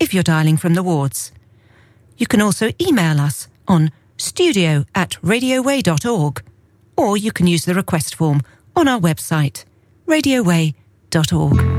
if you're dialling from the wards. You can also email us on studio@radioway.org, or you can use the request form on our website, radioway.org.